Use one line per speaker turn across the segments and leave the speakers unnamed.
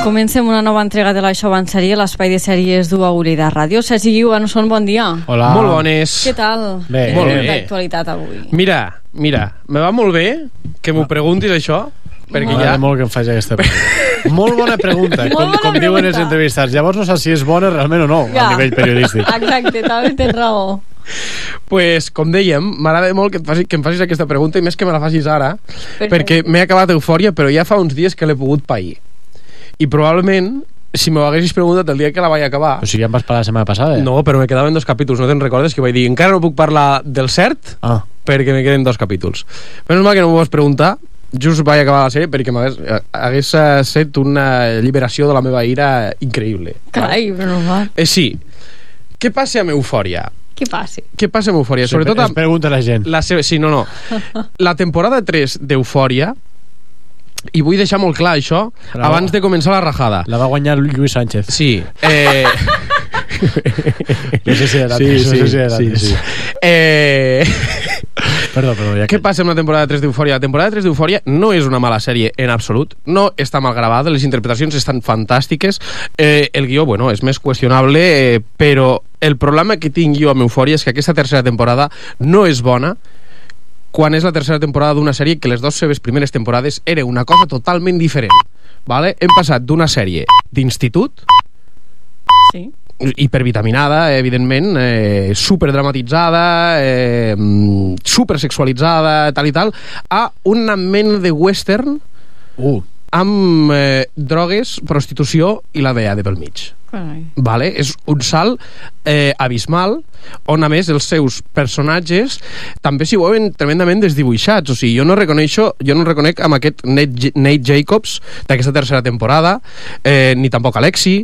Comencem una nova entrega de l'Això va en sèrie, l'espai de sèries d'Uaulida Ràdio. Sergi Guiu, Anson, bon dia.
Hola.
Molt bones.
Què tal?
Bé. Molt bé.
L'actualitat avui.
Mira, me va molt bé que m'ho preguntis això, perquè
M'agrada molt que em faci aquesta pregunta. Molt bona pregunta, com diuen els entrevistats. Llavors no sé si és bona realment o no, a nivell periodístic.
Exacte, també tens raó.
Pues, com dèiem, m'agrada molt que em facis aquesta pregunta, i més que me la facis ara, perquè m'he acabat Eufòria, però ja fa uns dies que l'he pogut pair. I probablement, si m'ho haguessis preguntat el dia que la vaig acabar...
O sigui, ja em vas parlar la setmana passada?
No, però me quedaven 2 capítols, no te'n recordes? Que vaig dir, encara no puc parlar del cert, perquè me queden 2 capítols. Menys mal que no m'ho vas preguntar, just vaig acabar la sèrie perquè hagués set una alliberació de la meva ira increïble.
Carai, però no va.
Sí. Què passa amb Eufòria?
Què
passa amb Eufòria? Sobretot
es pregunta la gent.
Sí, no. La temporada 3 d'Eufòria, i vull deixar molt clar això abans de començar la rajada.
La va guanyar Lluís Sánchez.
Sí.
No sé si era
sí.
Perdó, ja
què passa amb la temporada 3 d'Eufòria? La temporada 3 d'Eufòria no és una mala sèrie en absolut, no està mal gravada, les interpretacions estan fantàstiques, el guió, bueno, és més qüestionable, però el problema que tinc jo amb Eufòria és que aquesta tercera temporada no és bona, quan és la tercera temporada d'una sèrie que les 2 seves primeres temporades era una cosa totalment diferent, vale? Hem passat d'una sèrie d'institut,
sí,
hipervitaminada, evidentment, superdramatitzada, supersexualitzada, tal i tal, a una mena de western amb drogues, prostitució i la DEA de pel mig. Vale? És un salt abismal, on a més els seus personatges també s'hi veuen tremendament desdibuixats. O sigui, jo no reconec amb aquest Nate Jacobs d'aquesta tercera temporada, ni tampoc Alexi,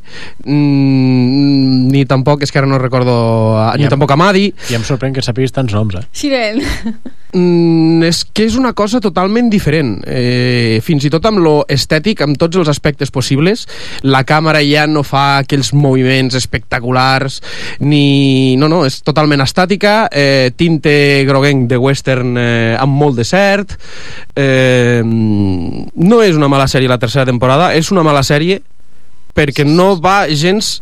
ni tampoc, és que ara no recordo, ni tampoc Amadi.
I em sorprèn que sapiguis tants noms,
Siren.
És que és una cosa totalment diferent, fins i tot amb lo estètic, amb tots els aspectes possibles. La càmera ja no fa aquells moviments espectaculars, ni... No, és totalment estàtica, tinte groguenc de western amb molt de cert. No és una mala sèrie la tercera temporada, és una mala sèrie perquè no va gens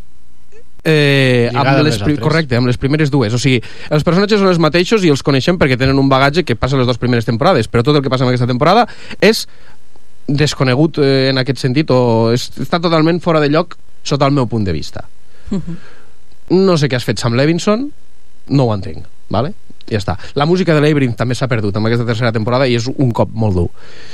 correcte, amb les primeres 2. O sigui, els personatges són els mateixos i els coneixem perquè tenen un bagatge que passa les 2 primeres temporades, però tot el que passa en aquesta temporada és desconegut en aquest sentit, o està totalment fora de lloc sota el meu punt de vista. No sé què has fet Sam Levinson, no ho entenc, vale? Ja està. La música de Labyrinth també s'ha perdut amb aquesta tercera temporada i és un cop molt dur.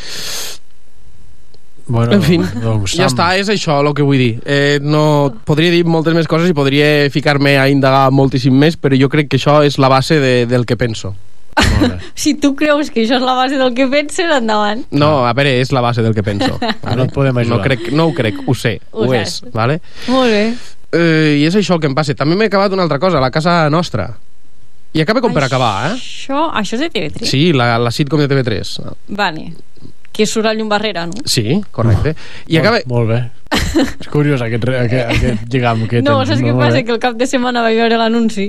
Bueno, en fi, ja està, és això el que vull dir. No, podria dir moltes més coses i podria ficar-me a indagar moltíssim més, però jo crec que això és la base del que penso.
Si tu creus que això és la base del que penses, endavant.
No, a veure, és la base del que penso.
No et podem ajudar.
No ho crec, ho sé, ho és, vale?
Molt bé.
I és això el que em passa. També m'he acabat una altra cosa, La casa nostra. I acaba com per acabar,
Això és de TV3?
Sí, la sitcom de TV3.
Vale. Que surt a llum barrera, no?
Sí, correcte. I acaba...
Molt bé. És curiós aquest lligam que
no, saps què passa? Que el cap de setmana vaig veure l'anunci.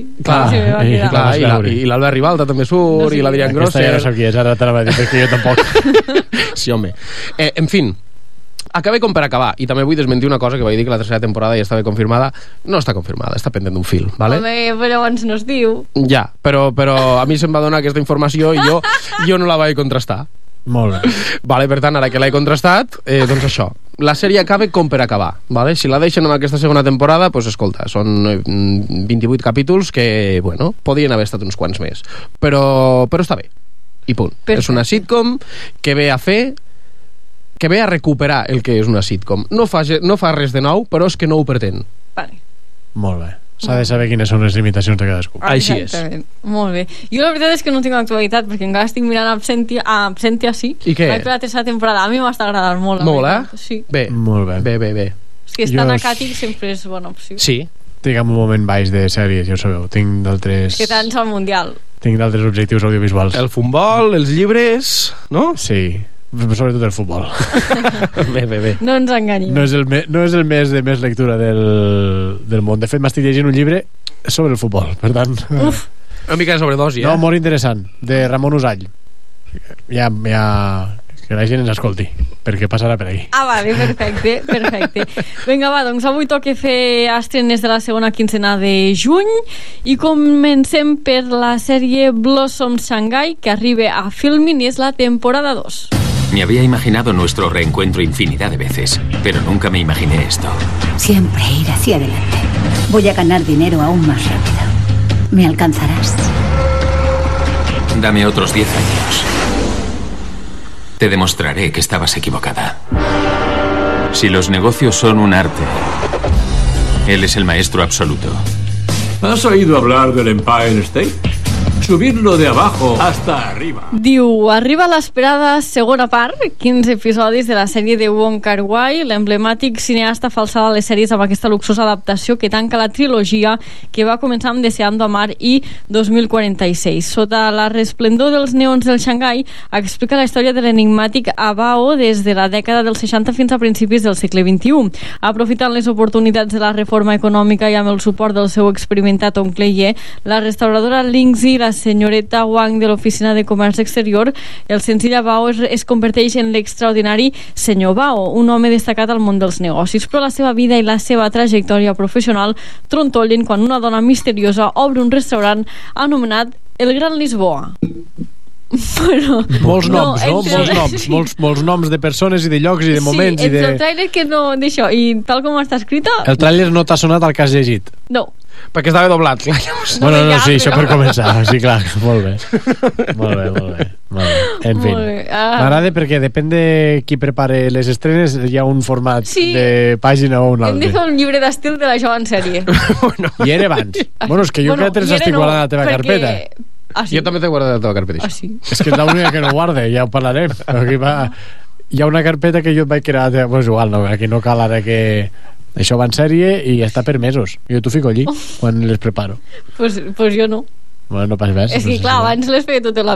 I l'Albert Ribalta també surt, i l'Adrián Grosser.
Aquesta ja no sap qui és, ara te la vaig dir, perquè jo tampoc.
Sí, home. En fi, acaba com per acabar. I també vull desmentir una cosa que vaig dir, que la tercera temporada ja estava confirmada. No està confirmada, està pendent d'un fil, vale?
Home, però abans no es diu.
Ja, però a mi se'm va donar aquesta informació i jo no la vaig contrastar.
Molt bé.
Vale, per tant, ara que l'he contrastat, doncs això. La sèrie acaba com per acabar, vale? Si la deixen en aquesta segona temporada, doncs escolta, són 28 capítols que, bueno, podrien haver estat uns quants més. Però està bé. I punt. Perfecte. És una sitcom que ve a recuperar el que és una sitcom. No fa res de nou, però és que no ho pretén.
Vale.
Molt bé. S'ha de saber quines són les limitacions de cadascú.
Així és.
Molt bé. Jo la veritat és que no tinc actualitat, perquè encara estic mirant Absentia, sí.
I què?
Vaig per la tercera temporada. A mi m'està agradant molt.
Molt,
Sí.
Bé.
Molt bé.
Bé.
És que estar acàtic sempre és bona opció.
Sí.
Tinc un moment baix de sèries, ja ho sabeu. Tinc d'altres...
És que tants al Mundial.
Tinc d'altres objectius audiovisuals.
El futbol, els llibres, no?
Sí. Sobretot el futbol.
Bé.
No ens enganyem.
No és el mes de més lectura del món. De fet, m'estic llegint un llibre sobre el futbol, per tant...
Una mica de sobredosi,
No, molt interessant, de Ramon Usall. Ja que la gent ens escolti, perquè passarà per aquí.
Vale, perfecte. Vinga, va, doncs avui toca fer estrenes de la segona quincena de juny i comencem per la sèrie Blossom Shanghai, que arriba a Filmin i és la temporada 2.
Me había imaginado nuestro reencuentro infinidad de veces, pero nunca me imaginé esto.
Siempre ir hacia adelante. Voy a ganar dinero aún más rápido. ¿Me alcanzarás?
Dame otros 10 años. Te demostraré que estabas equivocada. Si los negocios son un arte, él es el maestro absoluto.
¿Has oído hablar del Empire State? Subirlo de abajo hasta arriba.
Diu, arriba l'esperada segona part, 15 episodis de la sèrie de Wong Kar-wai, l'emblemàtic cineasta falsava les sèries amb aquesta luxosa adaptació que tanca la trilogia que va començar amb Deseando Amar i 2046. Sota la resplendor dels neons del Xangai, explica la història de l'enigmàtic Abao des de la dècada dels 60 fins a principis del segle XXI. Aprofitant les oportunitats de la reforma econòmica i amb el suport del seu experimentat oncle Ye, la restauradora Lingzi, la senyoreta Wang de l'Oficina de Comerç Exterior, el senzill Bao es converteix en l'extraordinari senyor Bao, un home destacat al món dels negocis, però la seva vida i la seva trajectòria professional trontollen quan una dona misteriosa obre un restaurant anomenat El Gran Lisboa. Bueno,
molts noms, no? Molts noms de persones i de llocs i de moments.
Sí, el tràiler que no d'això, i tal com està escrit...
El tràiler no t'ha sonat el que has llegit?
No.
Perquè estava doblat.
Bueno, no, sí, això per començar. Sí, clar, molt bé. En fi, m'agrada perquè depèn de qui prepare les estrenes, hi ha un format de pàgina o un altre.
Hem de fer un llibre d'estil de la jove en sèrie.
I era abans. Bueno, és que jo que tens estic guardant la teva carpeta.
Jo també t'he guardat la teva carpeta.
Sí.
És que és l'única que no guarda, ja ho parlarem. Hi ha una carpeta que jo et vaig crear, pues igual, no, aquí no cal ara que... Això va en sèrie i està per mesos. Jo t'ho fico allí quan les preparo.
Pues jo no.
Bueno, no pas res.
És que clar, abans les feia tota la